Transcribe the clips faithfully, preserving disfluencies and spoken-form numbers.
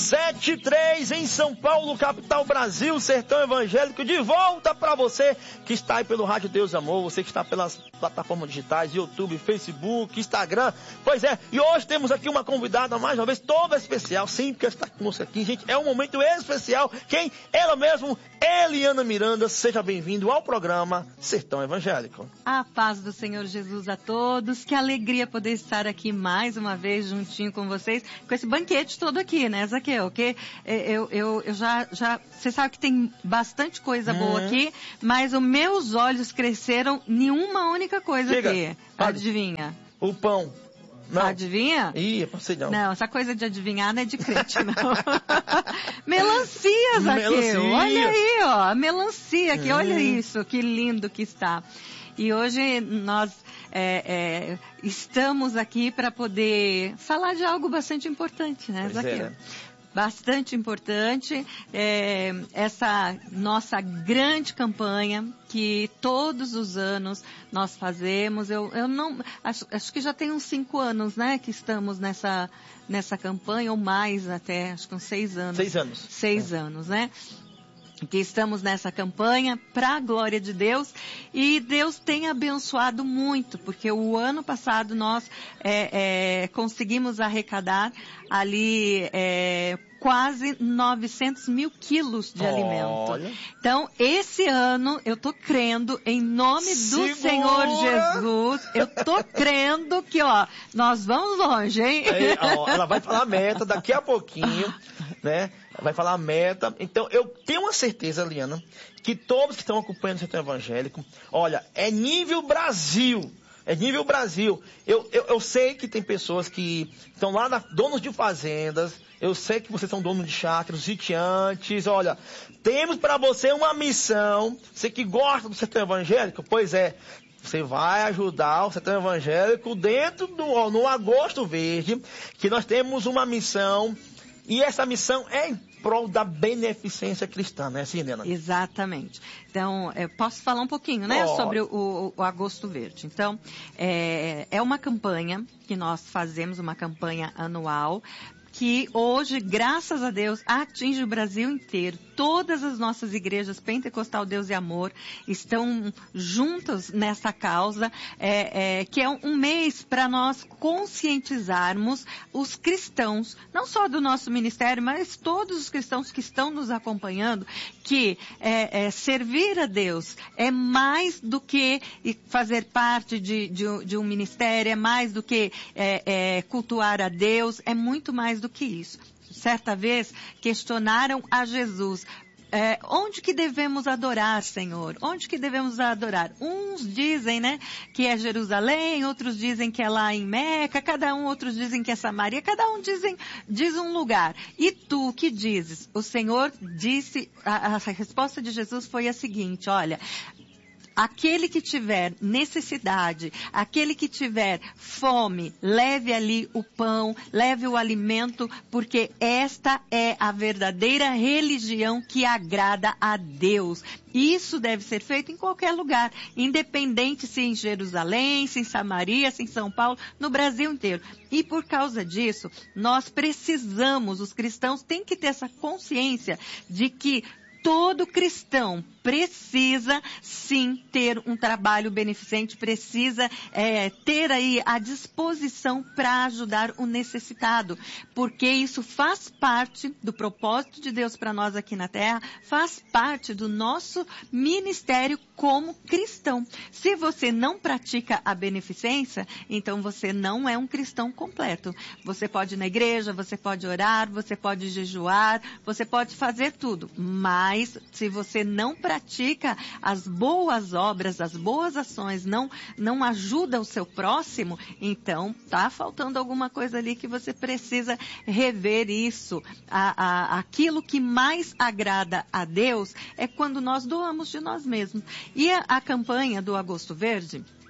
sete e três em São Paulo, capital Brasil, Sertão Evangélico, de volta para você que está aí pelo Rádio Deus e Amor, você que está pelas plataformas digitais, YouTube, Facebook, Instagram. Pois é, e hoje temos aqui uma convidada, mais uma vez, toda especial, sim, porque está conosco aqui, gente, é um momento especial. Quem? Ela mesmo, Eliana Miranda. Seja bem-vindo ao programa Sertão Evangélico. A paz do Senhor Jesus a todos, que alegria poder estar aqui mais uma vez juntinho com vocês, com esse banquete todo aqui, né, Zaqueu? Que eu, eu, eu já, já, você sabe que tem bastante coisa hum. boa aqui, mas os meus olhos cresceram em uma única coisa Chega. aqui. Adivinha? O pão. Não. Adivinha? Ih, é pra você não. Não, essa coisa de adivinhar não é de crente, não. Melancia, Zaqueu. Melancia. Olha aí, ó, a melancia aqui, hum. olha isso, que lindo que está. E hoje nós é, é, estamos aqui para poder falar de algo bastante importante, né, Zaqueu? É. Bastante importante, é, essa nossa grande campanha que todos os anos nós fazemos. Eu, eu não, acho, acho que já tem uns cinco anos, né, que estamos nessa, nessa campanha, ou mais até, acho que uns seis anos. Seis anos. Seis é. anos, né? Que estamos nessa campanha para a glória de Deus, e Deus tem abençoado muito, porque o ano passado nós é, é, conseguimos arrecadar ali é, quase novecentos mil quilos de alimento. Olha. Então, esse ano, eu tô crendo, em nome Segura. do Senhor Jesus, eu tô crendo que, ó, nós vamos longe, hein? Aí, ó, ela vai falar a meta daqui a pouquinho, né? Vai falar a meta. Então, eu tenho uma certeza, Liana, que todos que estão acompanhando o Sertão Evangélico, olha, é nível Brasil. É nível Brasil. Eu, eu, eu sei que tem pessoas que estão lá, na, donos de fazendas. Eu sei que vocês são donos de chácaras, sitiantes. Olha, temos para você uma missão. Você que gosta do Sertão Evangélico, pois é, você vai ajudar o Sertão Evangélico dentro do, ó, no Agosto Verde, que nós temos uma missão. E essa missão é em prol da beneficência cristã, né, assim, Helena? Exatamente. Então, eu posso falar um pouquinho, né, oh. sobre o, o, o Agosto Verde. Então, é, é uma campanha que nós fazemos, uma campanha anual, que hoje, graças a Deus, atinge o Brasil inteiro. Todas as nossas igrejas Pentecostal Deus e Amor estão juntas nessa causa, é, é, que é um mês para nós conscientizarmos os cristãos, não só do nosso ministério, mas todos os cristãos que estão nos acompanhando, que é, é, servir a Deus é mais do que fazer parte de, de, de um ministério, é mais do que é, é, cultuar a Deus, é muito mais do que isso. Certa vez questionaram a Jesus, é, onde que devemos adorar, Senhor? Onde que devemos adorar? Uns dizem, né, que é Jerusalém, outros dizem que é lá em Meca, cada um, outros dizem que é Samaria, cada um dizem, diz um lugar. E tu, que dizes? O Senhor disse, a, a resposta de Jesus foi a seguinte, olha, aquele que tiver necessidade, aquele que tiver fome, leve ali o pão, leve o alimento, porque esta é a verdadeira religião que agrada a Deus. Isso deve ser feito em qualquer lugar, independente se em Jerusalém, se em Samaria, se em São Paulo, no Brasil inteiro. E por causa disso, nós precisamos, os cristãos têm que ter essa consciência de que todo cristão precisa sim ter um trabalho beneficente, precisa é, ter aí a disposição para ajudar o necessitado, porque isso faz parte do propósito de Deus para nós aqui na Terra, faz parte do nosso ministério como cristão. Se você não pratica a beneficência, então você não é um cristão completo. Você pode ir na igreja, você pode orar, você pode jejuar, você pode fazer tudo, mas se você não pratica as boas obras, as boas ações, não, não ajuda o seu próximo, então tá faltando alguma coisa ali que você precisa rever isso. A, a, aquilo que mais agrada a Deus é quando nós doamos de nós mesmos. E a, a campanha do Agosto Verde,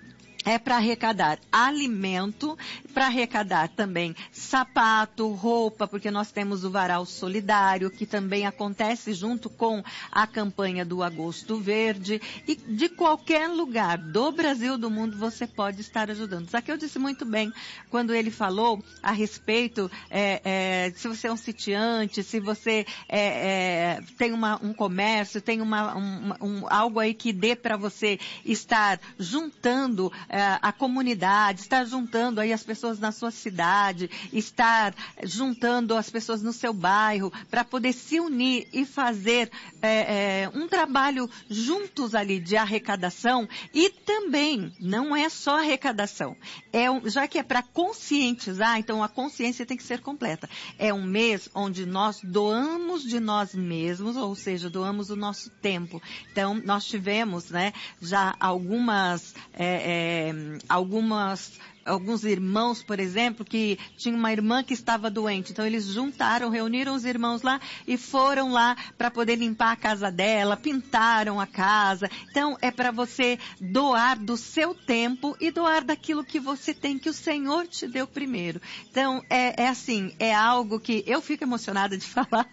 é para arrecadar alimento, para arrecadar também sapato, roupa, porque nós temos o Varal Solidário, que também acontece junto com a campanha do Agosto Verde. E de qualquer lugar do Brasil, do mundo, você pode estar ajudando. Zaqueu disse muito bem quando ele falou a respeito, é, é, se você é um sitiante, se você é, é, tem uma, um comércio, tem uma, um, um, algo aí que dê para você estar juntando a comunidade, estar juntando aí as pessoas na sua cidade, estar juntando as pessoas no seu bairro, para poder se unir e fazer é, é, um trabalho juntos ali de arrecadação. E também, não é só arrecadação, é um, já que é para conscientizar, então a consciência tem que ser completa. É um mês onde nós doamos de nós mesmos, ou seja, doamos o nosso tempo. Então, nós tivemos, né, já algumas... É, é, algumas, alguns irmãos, por exemplo, que tinha uma irmã que estava doente. Então, eles juntaram, reuniram os irmãos lá e foram lá para poder limpar a casa dela, pintaram a casa. Então, é para você doar do seu tempo e doar daquilo que você tem, que o Senhor te deu primeiro. Então, é, é assim, é algo que eu fico emocionada de falar.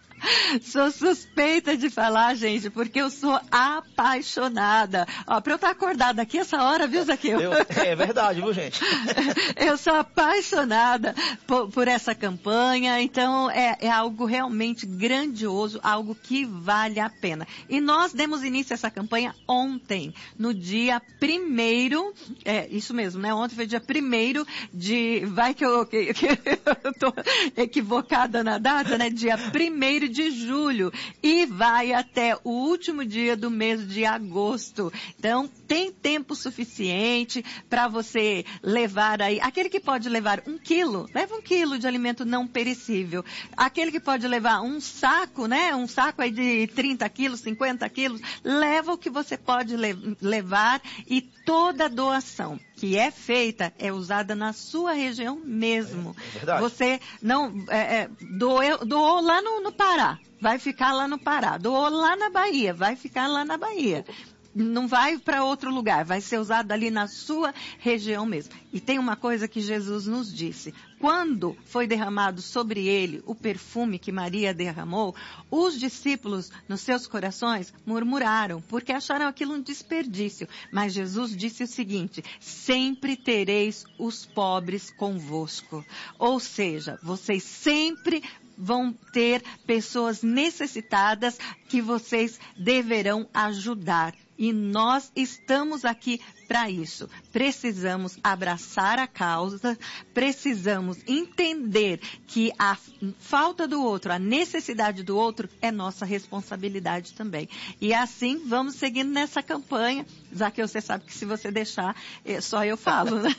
Sou suspeita de falar, gente, porque eu sou apaixonada. Ó, pra eu estar acordada aqui essa hora, viu, Zaqueu? Eu, é verdade, viu, gente? Eu sou apaixonada por, por essa campanha, então é, é algo realmente grandioso, algo que vale a pena. E nós demos início a essa campanha ontem, no dia primeiro, é isso mesmo, né? Ontem foi dia primeiro de, vai que eu, que, que eu tô equivocada na data, né? Dia primeiro de julho e vai até o último dia do mês de agosto. Então, tem tempo suficiente para você levar aí, aquele que pode levar um quilo, leva um quilo de alimento não perecível. Aquele que pode levar um saco, né, um saco aí de trinta quilos, cinquenta quilos, leva o que você pode le- levar e toda doação que é feita é usada na sua região mesmo. É verdade. Você não é, é, doou, doou lá no, no Pará, vai ficar lá no Pará. Doou lá na Bahia, vai ficar lá na Bahia. Não vai para outro lugar, vai ser usado ali na sua região mesmo. E tem uma coisa que Jesus nos disse. Quando foi derramado sobre ele o perfume que Maria derramou, os discípulos, nos seus corações, murmuraram, porque acharam aquilo um desperdício. Mas Jesus disse o seguinte: sempre tereis os pobres convosco. Ou seja, vocês sempre vão ter pessoas necessitadas que vocês deverão ajudar. E nós estamos aqui para isso. Precisamos abraçar a causa, precisamos entender que a falta do outro, a necessidade do outro é nossa responsabilidade também. E assim vamos seguindo nessa campanha. Zaqueu, você sabe que se você deixar, só eu falo, né?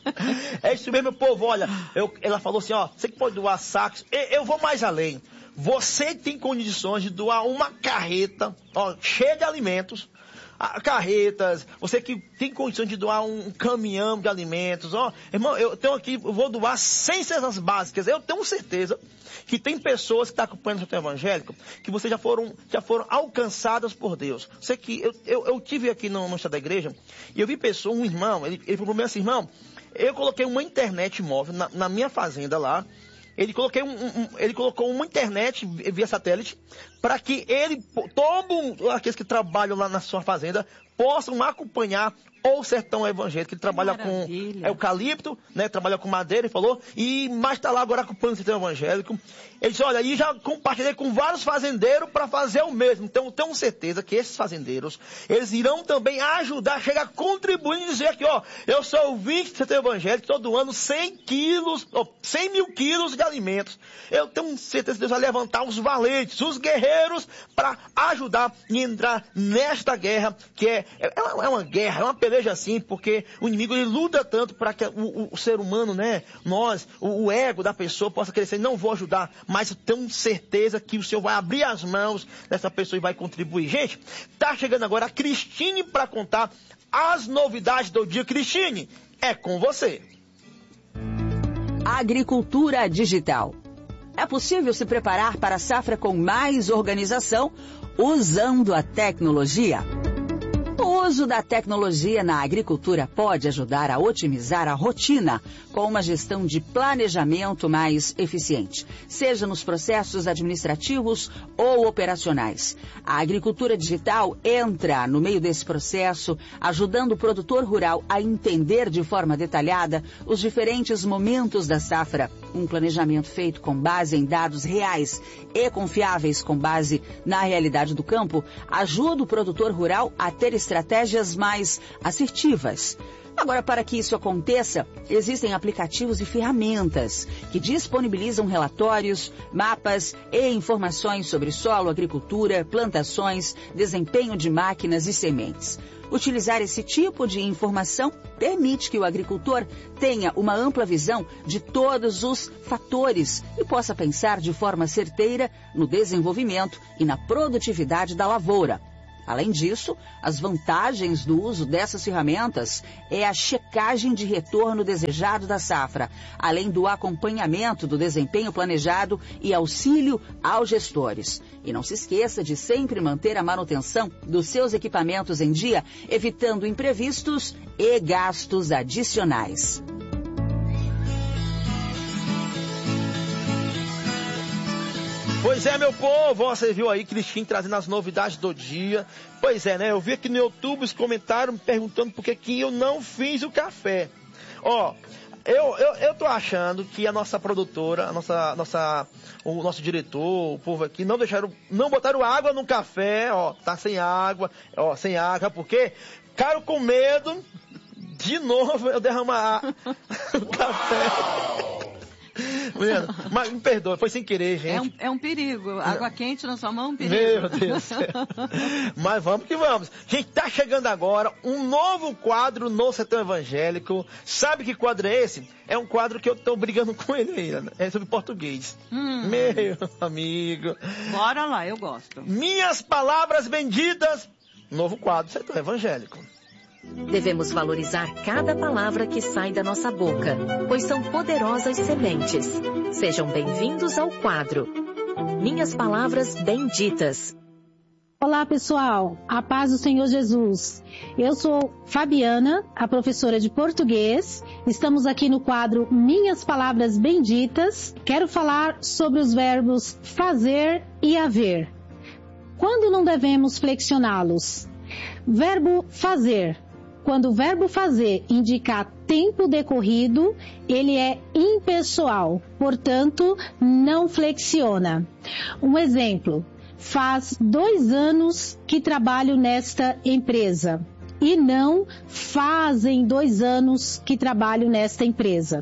É isso mesmo, povo. Olha, eu, ela falou assim, ó, você que pode doar sacos, eu, eu vou mais além. Você tem condições de doar uma carreta, ó, cheia de alimentos, carretas, você que tem condições de doar um caminhão de alimentos, ó, irmão, eu tenho aqui, eu vou doar cem cestas básicas. Eu tenho certeza que tem pessoas que estão acompanhando o Centro Evangélico, que vocês já foram, já foram alcançadas por Deus. Sei que eu, eu, eu tive aqui no, no estado da igreja, e eu vi pessoa, um irmão, ele, ele falou assim, irmão, eu coloquei uma internet móvel na, na minha fazenda lá. Ele, coloquei um, um, ele colocou uma internet via satélite para que ele, todos aqueles que trabalham lá na sua fazenda, possam acompanhar o Sertão Evangélico, que ele trabalha Maravilha. com eucalipto, né, trabalha com madeira, ele falou, e mais está lá agora acompanhando o Sertão Evangélico. Ele disse, olha, e já compartilhei com vários fazendeiros para fazer o mesmo. Então, eu tenho certeza que esses fazendeiros, eles irão também ajudar, chegar a contribuir e dizer aqui, ó, eu sou ouvinte do Sertão Evangélico, todo ano cem quilos, ó, cem mil quilos de alimentos. Eu tenho certeza que Deus vai levantar os valentes, os guerreiros, para ajudar e entrar nesta guerra, que é, é, uma, é uma guerra, é uma peleja assim, porque o inimigo ele luta tanto para que o, o, o ser humano, né, nós, o, o ego da pessoa possa crescer. Não vou ajudar, mas eu tenho certeza que o Senhor vai abrir as mãos dessa pessoa e vai contribuir. Gente, tá chegando agora a Cristine para contar as novidades do dia. Cristine, é com você. Agricultura digital. É possível se preparar para a safra com mais organização usando a tecnologia? O uso da tecnologia na agricultura pode ajudar a otimizar a rotina com uma gestão de planejamento mais eficiente, seja nos processos administrativos ou operacionais. A agricultura digital entra no meio desse processo, ajudando o produtor rural a entender de forma detalhada os diferentes momentos da safra. Um planejamento feito com base em dados reais e confiáveis com base na realidade do campo ajuda o produtor rural a ter estratégias mais assertivas. Agora, para que isso aconteça, existem aplicativos e ferramentas que disponibilizam relatórios, mapas e informações sobre solo, agricultura, plantações, desempenho de máquinas e sementes. Utilizar esse tipo de informação permite que o agricultor tenha uma ampla visão de todos os fatores e possa pensar de forma certeira no desenvolvimento e na produtividade da lavoura. Além disso, as vantagens do uso dessas ferramentas é a checagem de retorno desejado da safra, além do acompanhamento do desempenho planejado e auxílio aos gestores. E não se esqueça de sempre manter a manutenção dos seus equipamentos em dia, evitando imprevistos e gastos adicionais. Pois é, meu povo, você viu aí Cristina trazendo as novidades do dia. Pois é, né? Eu vi aqui no YouTube os comentários me perguntando por que que eu não fiz o café. Ó, eu, eu, eu tô achando que a nossa produtora, a nossa, nossa, o nosso diretor, o povo aqui, não deixaram, não botaram água no café, ó, tá sem água, ó, sem água, porque ficaram com medo de novo eu derramar o café. Menino, mas me perdoa, foi sem querer, gente. É um, é um perigo. Água quente na sua mão é um perigo. Meu Deus do céu. Mas vamos que vamos. Gente, tá chegando agora um novo quadro no Sertão Evangélico. Sabe que quadro é esse? É um quadro que eu tô brigando com ele ainda. É sobre português. Hum. Meu amigo. Bora lá, eu gosto. Minhas palavras benditas. Novo quadro Sertão Evangélico. Devemos valorizar cada palavra que sai da nossa boca, pois são poderosas sementes. Sejam bem-vindos ao quadro Minhas Palavras Benditas. Olá, pessoal. A paz do Senhor Jesus. Eu sou Fabiana, a professora de português. Estamos aqui no quadro Minhas Palavras Benditas. Quero falar sobre os verbos fazer e haver. Quando não devemos flexioná-los? Verbo fazer. Quando o verbo fazer indicar tempo decorrido, ele é impessoal, portanto, não flexiona. Um exemplo, faz dois anos que trabalho nesta empresa e não fazem dois anos que trabalho nesta empresa.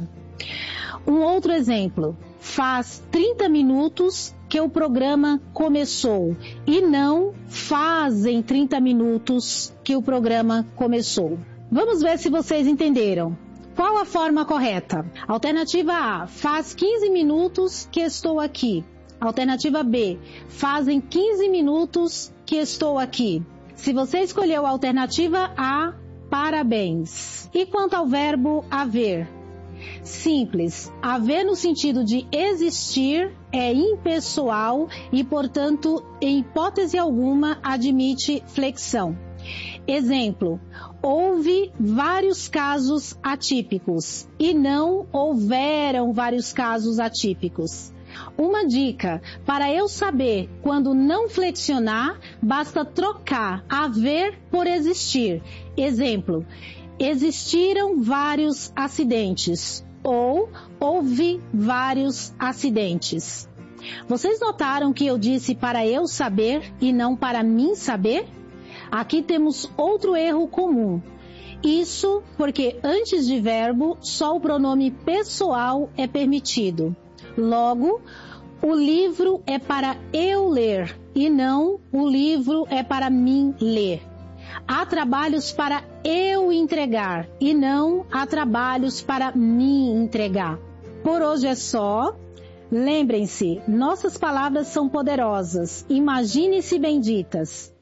Um outro exemplo, faz trinta minutos que o programa começou e não fazem trinta minutos que o programa começou. Vamos ver se vocês entenderam. Qual a forma correta? Alternativa A, faz quinze minutos que estou aqui. Alternativa B, fazem quinze minutos que estou aqui. Se você escolheu a alternativa A, parabéns. E quanto ao verbo haver? Simples, haver no sentido de existir é impessoal e, portanto, em hipótese alguma, admite flexão. Exemplo, houve vários casos atípicos e não houveram vários casos atípicos. Uma dica, para eu saber quando não flexionar, basta trocar haver por existir. Exemplo, existiram vários acidentes ou houve vários acidentes. Vocês notaram que eu disse para eu saber e não para mim saber? Aqui temos outro erro comum. Isso porque antes de verbo, só o pronome pessoal é permitido. Logo, o livro é para eu ler e não o livro é para mim ler. Há trabalhos para eu entregar e não há trabalhos para me entregar. Por hoje é só. Lembrem-se, nossas palavras são poderosas. Imagine-se benditas.